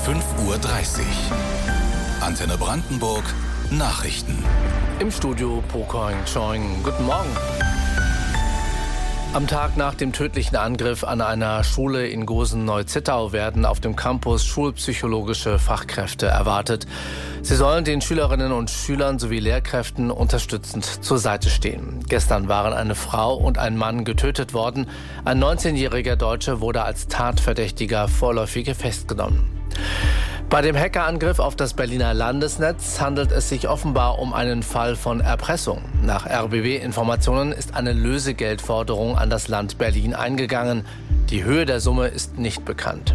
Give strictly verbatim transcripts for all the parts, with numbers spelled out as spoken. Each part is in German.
fünf Uhr dreißig. Antenne Brandenburg, Nachrichten. Im Studio Pokoing Choing. Guten Morgen. Am Tag nach dem tödlichen Angriff an einer Schule in Gosen-Neu-Zittau werden auf dem Campus schulpsychologische Fachkräfte erwartet. Sie sollen den Schülerinnen und Schülern sowie Lehrkräften unterstützend zur Seite stehen. Gestern waren eine Frau und ein Mann getötet worden. Ein neunzehnjähriger Deutsche wurde als Tatverdächtiger vorläufig festgenommen. Bei dem Hackerangriff auf das Berliner Landesnetz handelt es sich offenbar um einen Fall von Erpressung. Nach R B B-Informationen ist eine Lösegeldforderung an das Land Berlin eingegangen. Die Höhe der Summe ist nicht bekannt.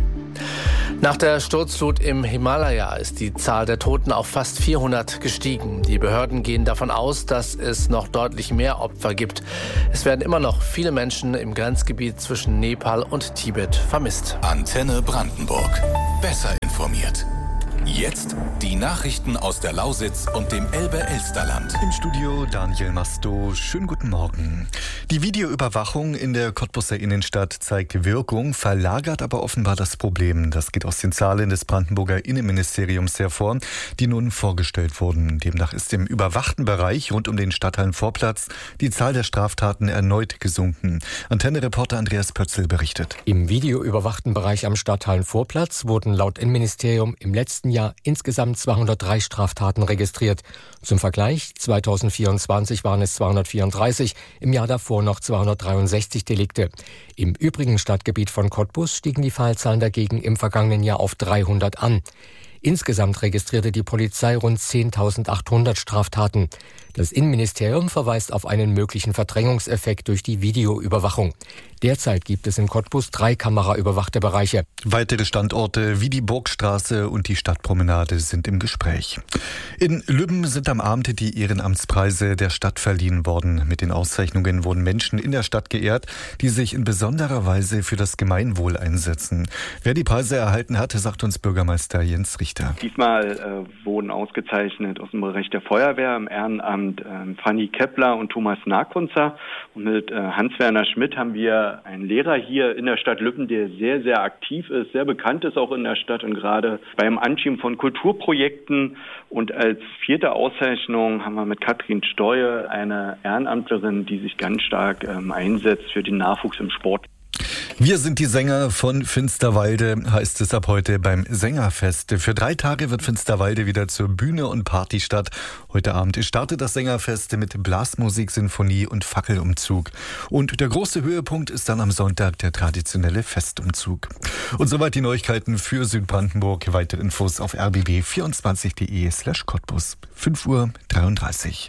Nach der Sturzflut im Himalaya ist die Zahl der Toten auf fast vierhundert gestiegen. Die Behörden gehen davon aus, dass es noch deutlich mehr Opfer gibt. Es werden immer noch viele Menschen im Grenzgebiet zwischen Nepal und Tibet vermisst. Antenne Brandenburg. Besser informiert. Jetzt die Nachrichten aus der Lausitz und dem Elbe-Elsterland. Im Studio Daniel Masto. Schönen guten Morgen. Die Videoüberwachung in der Cottbuser Innenstadt zeigt Wirkung, verlagert aber offenbar das Problem. Das geht aus den Zahlen des Brandenburger Innenministeriums hervor, die nun vorgestellt wurden. Demnach ist im überwachten Bereich rund um den Stadthallenvorplatz die Zahl der Straftaten erneut gesunken. Antenne-Reporter Andreas Pötzl berichtet. Im videoüberwachten Bereich am Stadthallenvorplatz wurden laut Innenministerium im letzten Jahr insgesamt zweihundertdrei Straftaten registriert. Zum Vergleich, zweitausendvierundzwanzig waren es zweihundertvierunddreißig, im Jahr davor noch zweihundertdreiundsechzig Delikte. Im übrigen Stadtgebiet von Cottbus stiegen die Fallzahlen dagegen im vergangenen Jahr auf dreihundert an. Insgesamt registrierte die Polizei rund zehntausendachthundert Straftaten. Das Innenministerium verweist auf einen möglichen Verdrängungseffekt durch die Videoüberwachung. Derzeit gibt es in Cottbus drei kameraüberwachte Bereiche. Weitere Standorte wie die Burgstraße und die Stadtpromenade sind im Gespräch. In Lübben sind am Abend die Ehrenamtspreise der Stadt verliehen worden. Mit den Auszeichnungen wurden Menschen in der Stadt geehrt, die sich in besonderer Weise für das Gemeinwohl einsetzen. Wer die Preise erhalten hat, sagt uns Bürgermeister Jens Richter. Diesmal äh, wurden ausgezeichnet aus dem Bereich der Feuerwehr im Ehrenamt äh, Fanny Kepler und Thomas Narkunzer. Und mit äh, Hans-Werner Schmidt haben wir einen Lehrer hier in der Stadt Lübben, der sehr, sehr aktiv ist, sehr bekannt ist auch in der Stadt und gerade beim Anschieben von Kulturprojekten. Und als vierte Auszeichnung haben wir mit Katrin Steue eine Ehrenamtlerin, die sich ganz stark ähm, einsetzt für den Nachwuchs im Sport. Wir sind die Sänger von Finsterwalde, heißt es ab heute beim Sängerfest. Für drei Tage wird Finsterwalde wieder zur Bühne und Partystadt. Heute Abend startet das Sängerfest mit Blasmusik, Sinfonie und Fackelumzug. Und der große Höhepunkt ist dann am Sonntag der traditionelle Festumzug. Und soweit die Neuigkeiten für Südbrandenburg. Weitere Infos auf r b b vierundzwanzig punkt d e slash Cottbus. fünf Uhr dreiunddreißig.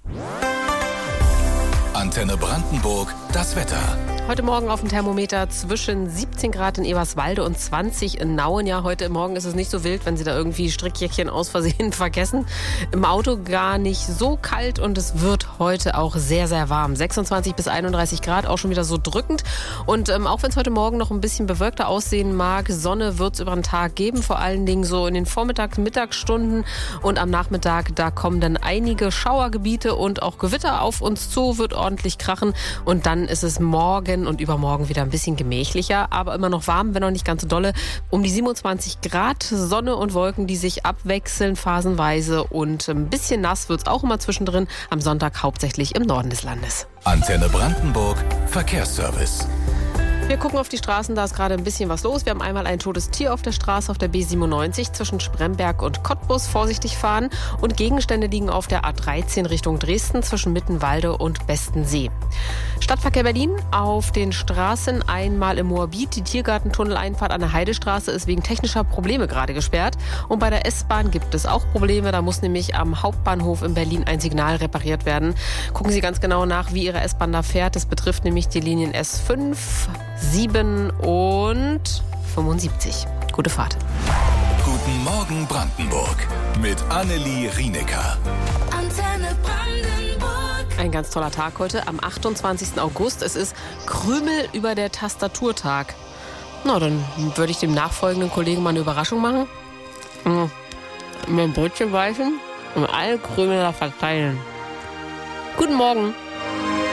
Antenne Brandenburg, das Wetter. Heute Morgen auf dem Thermometer zwischen siebzehn Grad in Eberswalde und zwanzig in Nauen. Ja, heute Morgen ist es nicht so wild, wenn Sie da irgendwie Strickjäckchen aus Versehen vergessen. Im Auto gar nicht so kalt und es wird heute auch sehr, sehr warm. sechsundzwanzig bis einunddreißig Grad, auch schon wieder so drückend. Und ähm, auch wenn es heute Morgen noch ein bisschen bewölkter aussehen mag, Sonne wird es über den Tag geben, vor allen Dingen so in den Vormittags-, Mittagsstunden. Und am Nachmittag, da kommen dann einige Schauergebiete und auch Gewitter auf uns zu, wird ordentlich krachen. Und dann ist es morgen und übermorgen wieder ein bisschen gemächlicher, aber immer noch warm, wenn auch nicht ganz so dolle. Um die siebenundzwanzig Grad, Sonne und Wolken, die sich abwechseln phasenweise und ein bisschen nass wird es auch immer zwischendrin. Am Sonntag hauptsächlich im Norden des Landes. Antenne Brandenburg, Verkehrsservice. Wir gucken auf die Straßen, da ist gerade ein bisschen was los. Wir haben einmal ein totes Tier auf der Straße auf der B siebenundneunzig zwischen Spremberg und Cottbus. Vorsichtig fahren. Und Gegenstände liegen auf der A dreizehn Richtung Dresden zwischen Mittenwalde und Bestensee. Stadtverkehr Berlin auf den Straßen einmal im Moabit. Die Tiergartentunneleinfahrt an der Heidestraße ist wegen technischer Probleme gerade gesperrt. Und bei der S-Bahn gibt es auch Probleme. Da muss nämlich am Hauptbahnhof in Berlin ein Signal repariert werden. Gucken Sie ganz genau nach, wie Ihre S-Bahn da fährt. Das betrifft nämlich die Linien S fünf, sieben und fünfundsiebzig. Gute Fahrt. Guten Morgen Brandenburg mit Annelie Rienecker. Antenne Brandenburg. Ein ganz toller Tag heute am achtundzwanzigsten August. Es ist Krümel über der Tastaturtag. Na, dann würde ich dem nachfolgenden Kollegen mal eine Überraschung machen. Mhm. Mir ein Brötchen beißen und alle Krümel da verteilen. Guten Morgen.